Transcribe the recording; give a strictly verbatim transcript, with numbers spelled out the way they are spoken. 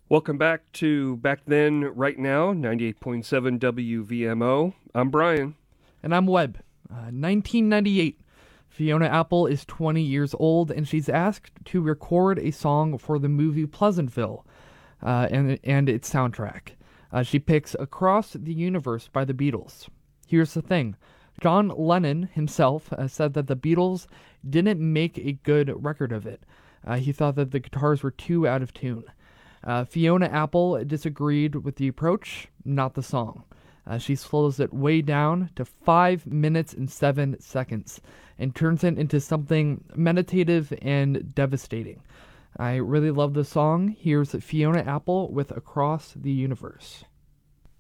Welcome back to Back Then, Right Now, ninety-eight point seven W V M O. I'm Brian. And I'm Webb. Uh, nineteen ninety-eight. Fiona Apple is twenty years old, and she's asked to record a song for the movie Pleasantville uh, and, and its soundtrack. Uh, she picks Across the Universe by the Beatles. Here's the thing. John Lennon himself uh, said that the Beatles didn't make a good record of it. Uh, he thought that the guitars were too out of tune. Uh, Fiona Apple disagreed with the approach, not the song. Uh, she slows it way down to five minutes and seven seconds and turns it into something meditative and devastating. I really love the song. Here's Fiona Apple with Across the Universe.